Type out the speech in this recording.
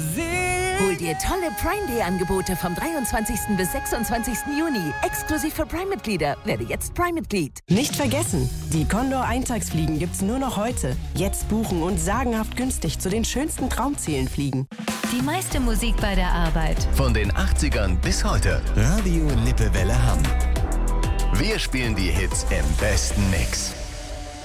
Hol dir tolle Prime Day Angebote vom 23. bis 26. Juni. Exklusiv für Prime-Mitglieder. Werde jetzt Prime-Mitglied. Nicht vergessen, die Condor Eintagsfliegen gibt's nur noch heute. Jetzt buchen und sagenhaft günstig zu den schönsten Traumzielen fliegen. Die meiste Musik bei der Arbeit. Von den 80ern bis heute. Radio Lippewelle Hamm. Wir spielen die Hits im besten Mix.